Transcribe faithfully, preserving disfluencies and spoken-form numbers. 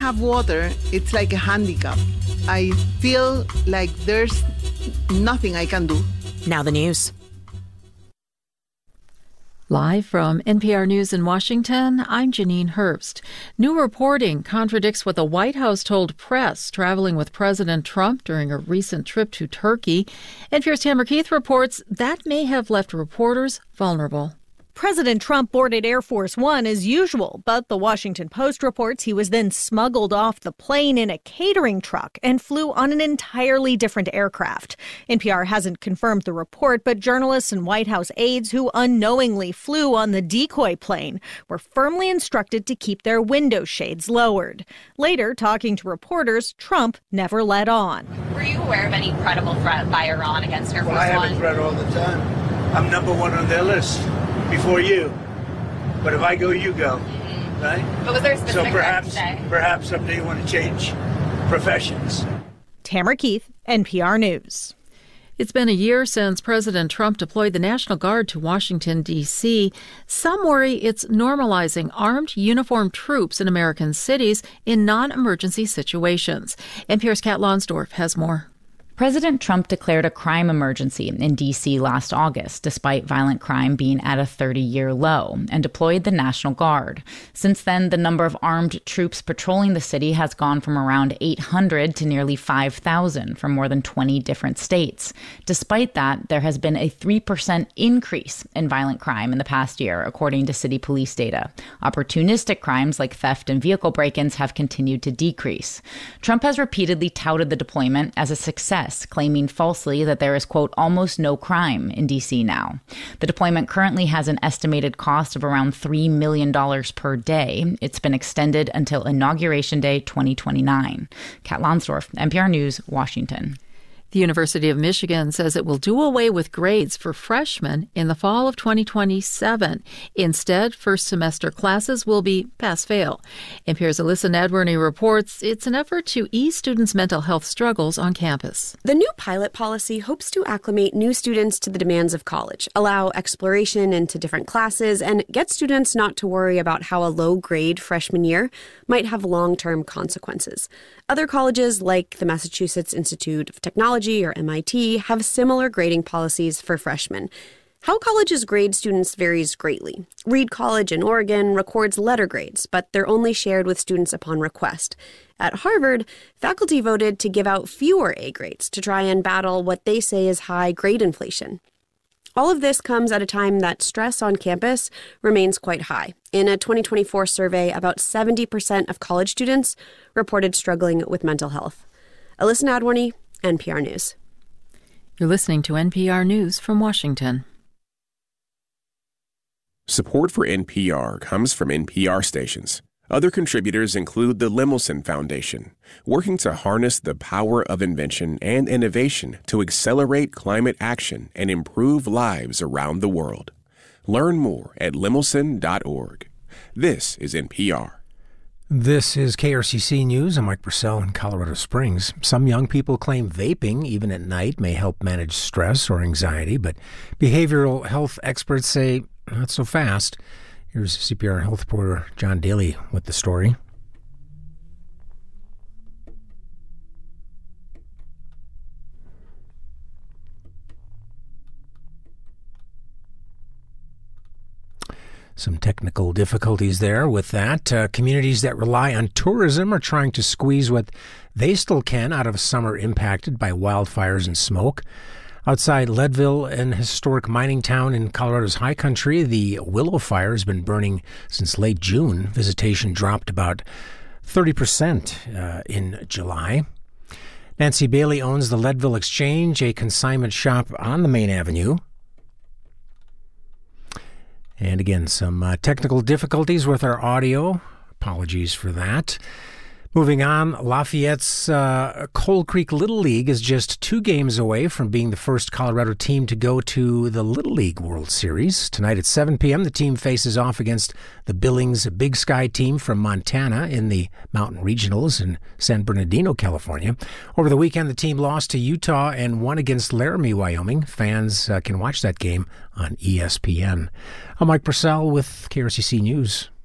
have water, it's like a handicap. I feel like there's nothing I can do. Now the news. Live from N P R News in Washington, I'm Janine Herbst. New reporting contradicts what the White House told press traveling with President Trump during a recent trip to Turkey. N P R's Tamara Keith reports that may have left reporters vulnerable. President Trump boarded Air Force One as usual, but the Washington Post reports he was then smuggled off the plane in a catering truck and flew on an entirely different aircraft. N P R hasn't confirmed the report, but journalists and White House aides who unknowingly flew on the decoy plane were firmly instructed to keep their window shades lowered. Later, talking to reporters, Trump never let on. Were you aware of any credible threat by Iran against Air Force One? Well, I have a threat all the time. I'm number one on their list. Before you, but if I go, you go, mm-hmm. right? But was there a specific so perhaps, today? perhaps someday you want to change professions. Tamara Keith, N P R News. It's been a year since President Trump deployed the National Guard to Washington, D C Some worry it's normalizing armed, uniformed troops in American cities in non-emergency situations. N P R's Kat Lonsdorf has more. President Trump declared a crime emergency in D C last August, despite violent crime being at a thirty-year low, and deployed the National Guard. Since then, the number of armed troops patrolling the city has gone from around eight hundred to nearly five thousand from more than twenty different states. Despite that, there has been a three percent increase in violent crime in the past year, according to city police data. Opportunistic crimes like theft and vehicle break-ins have continued to decrease. Trump has repeatedly touted the deployment as a success, claiming falsely that there is, quote, almost no crime in D C now. The deployment currently has an estimated cost of around three million dollars per day. It's been extended until Inauguration Day twenty twenty-nine. Kat Lonsdorf, N P R News, Washington. The University of Michigan says it will do away with grades for freshmen in the fall of twenty twenty-seven. Instead, first semester classes will be pass-fail. N P R's Alyssa Nadworny reports it's an effort to ease students' mental health struggles on campus. The new pilot policy hopes to acclimate new students to the demands of college, allow exploration into different classes, and get students not to worry about how a low grade freshman year might have long-term consequences. Other colleges, like the Massachusetts Institute of Technology, or M I T, have similar grading policies for freshmen. How colleges grade students varies greatly. Reed College in Oregon records letter grades, but they're only shared with students upon request. At Harvard, faculty voted to give out fewer A grades to try and battle what they say is high grade inflation. All of this comes at a time that stress on campus remains quite high. In a twenty twenty-four survey, about seventy percent of college students reported struggling with mental health. Alyssa Nadworny, N P R News. You're listening to N P R News from Washington. Support for N P R comes from N P R stations. Other contributors include the Lemelson Foundation, working to harness the power of invention and innovation to accelerate climate action and improve lives around the world. Learn more at lemelson dot org. This is N P R. This is K R C C News. I'm Mike Purcell in Colorado Springs. Some young people claim vaping, even at night, may help manage stress or anxiety, but behavioral health experts say not so fast. Here's C P R health reporter John Daly with the story. Some technical difficulties there with that. Uh, communities that rely on tourism are trying to squeeze what they still can out of a summer impacted by wildfires and smoke. Outside Leadville, an historic mining town in Colorado's high country, the Willow Fire has been burning since late June. Visitation dropped about thirty percent uh, in July. Nancy Bailey owns the Leadville Exchange, a consignment shop on the main avenue. And again, some uh, technical difficulties with our audio. Apologies for that. Moving on, Lafayette's uh, Coal Creek Little League is just two games away from being the first Colorado team to go to the Little League World Series. Tonight at seven p.m., the team faces off against the Billings Big Sky team from Montana in the Mountain Regionals in San Bernardino, California. Over the weekend, the team lost to Utah and won against Laramie, Wyoming. Fans uh, can watch that game on E S P N. I'm Mike Purcell with K R C C News.